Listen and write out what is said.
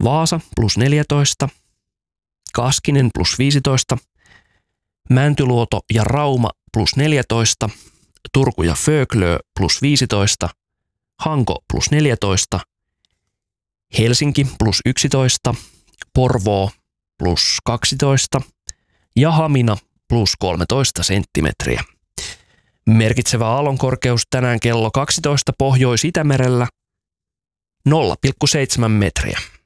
Vaasa plus 14, Kaskinen plus 15, Mäntyluoto ja Rauma plus 14, Turku ja Föglö plus 15, Hanko plus 14, Helsinki plus 11, Porvoo plus 12 ja Hamina plus 13 senttimetriä. Merkitsevä aallonkorkeus tänään kello 12 Pohjois-Itämerellä 0,7 metriä.